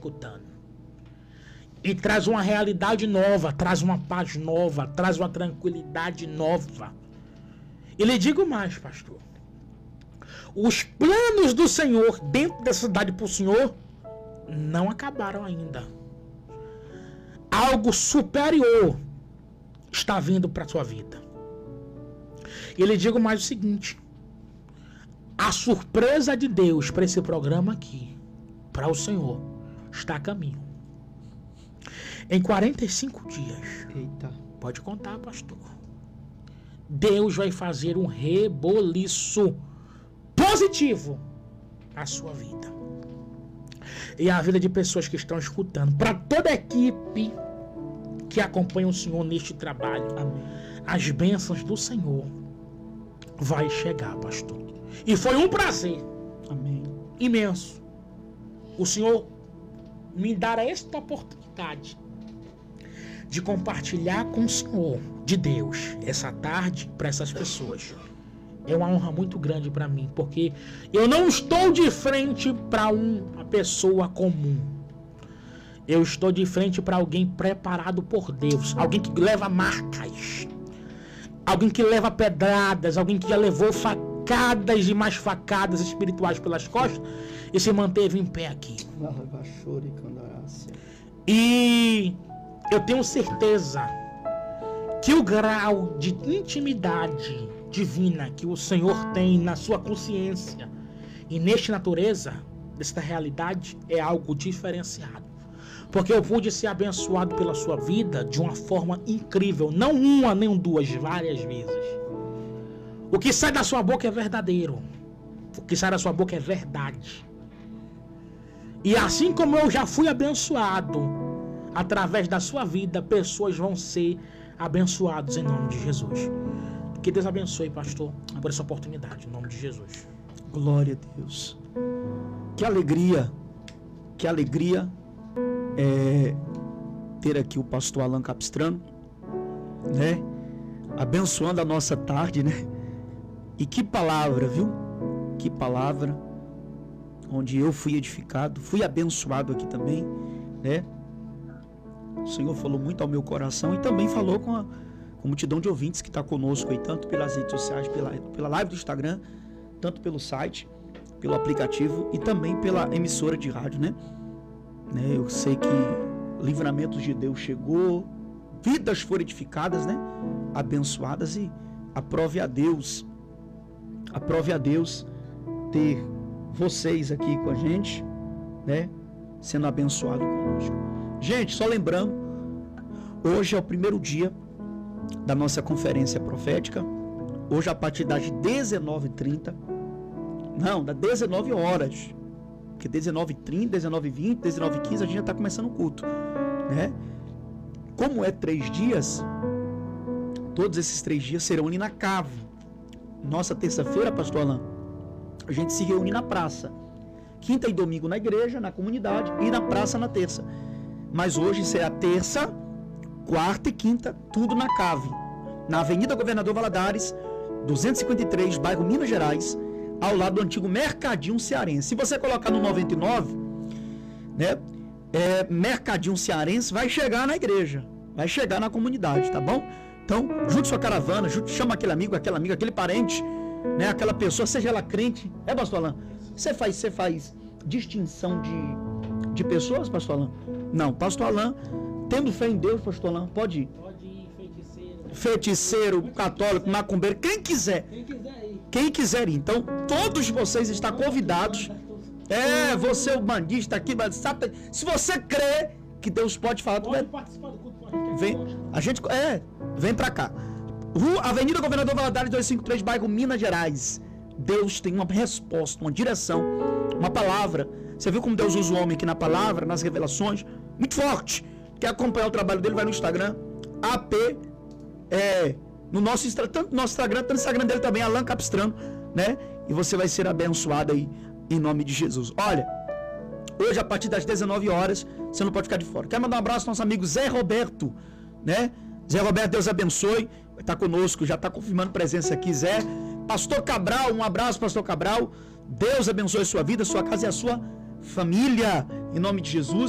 escutando. E traz uma realidade nova, traz uma paz nova, traz uma tranquilidade nova. E lhe digo mais, pastor. Os planos do Senhor dentro dessa cidade para o Senhor não acabaram ainda. Algo superior está vindo para a sua vida. E lhe digo mais o seguinte. A surpresa de Deus para esse programa aqui, para o Senhor, está a caminho. Em 45 dias. Eita. Pode contar, pastor. Deus vai fazer um reboliço positivo na sua vida. E a vida de pessoas que estão escutando. Para toda a equipe que acompanha o Senhor neste trabalho. Amém. As bênçãos do Senhor vai chegar, pastor. E foi um prazer. Amém. Imenso. O Senhor me dará esta oportunidade de compartilhar com o Senhor, de Deus, essa tarde para essas pessoas. É uma honra muito grande para mim, porque eu não estou de frente para uma pessoa comum. Eu estou de frente para alguém preparado por Deus, alguém que leva marcas, alguém que leva pedradas, alguém que já levou facadas e mais facadas espirituais pelas costas e se manteve em pé aqui. E eu tenho certeza que o grau de intimidade divina que o Senhor tem na sua consciência e nesta natureza, desta realidade, é algo diferenciado. Porque eu pude ser abençoado pela sua vida de uma forma incrível. Não uma, nem duas, várias vezes. O que sai da sua boca é verdadeiro. O que sai da sua boca é verdade. E assim como eu já fui abençoado, através da sua vida, pessoas vão ser abençoadas em nome de Jesus. Que Deus abençoe, pastor, por essa oportunidade, em nome de Jesus. Glória a Deus. Que alegria ter aqui o pastor Alan Capistrano, né? Abençoando a nossa tarde, né? E que palavra, viu? Que palavra, onde eu fui edificado, fui abençoado aqui também, né? O Senhor falou muito ao meu coração e também falou com a multidão de ouvintes que está conosco aí, tanto pelas redes sociais, pela live do Instagram, tanto pelo site, pelo aplicativo e também pela emissora de rádio, né? Eu sei que livramentos de Deus chegou, vidas foram edificadas, né? Abençoadas, e aprove a Deus ter vocês aqui com a gente, né? Sendo abençoado conosco. Gente, só lembrando, hoje é o primeiro dia da nossa conferência profética. Hoje a partir das 19h30, não, das 19 horas, porque 19h30, 19h20, 19h15 a gente já está começando o culto, né? Como é 3 dias, todos esses 3 dias serão ali na cave. Nossa terça-feira, pastor Alan, a gente se reúne na praça. Quinta e domingo na igreja, na comunidade, e na praça na terça. Mas hoje será terça, quarta e quinta, tudo na cave. Na Avenida Governador Valadares, 253, bairro Minas Gerais, ao lado do antigo Mercadinho Cearense. Se você colocar no 99, né, Mercadinho Cearense, vai chegar na igreja, vai chegar na comunidade, tá bom? Então, junte sua caravana, chama aquele amigo, aquele parente, né, aquela pessoa, seja ela crente. Pastor Alan? Você faz distinção de pessoas, pastor Alan? Não, pastor Alan, tendo fé em Deus, pastor Alan, pode ir. Pode ir, Feiticeiro, católico, macumbeiro, quem quiser ir. Então, todos vocês estão convidados. Você, o bandista aqui, se você crê que Deus pode falar, pode participar do culto com vem pra cá. Avenida Governador Valadares 253, bairro Minas Gerais. Deus tem uma resposta, uma direção, uma palavra. Você viu como Deus usa o homem aqui na palavra, nas revelações? Muito forte. Quer acompanhar o trabalho dele? Vai no Instagram. No nosso Instagram, tanto no Instagram dele também, Alan Capistrano, né? E você vai ser abençoado aí, em nome de Jesus. Olha, hoje a partir das 19 horas, você não pode ficar de fora. Quero mandar um abraço ao nosso amigo Zé Roberto, né? Zé Roberto, Deus abençoe. Vai estar conosco, já está confirmando presença aqui, Zé. Pastor Cabral, um abraço, pastor Cabral. Deus abençoe a sua vida, a sua casa e a sua família, em nome de Jesus.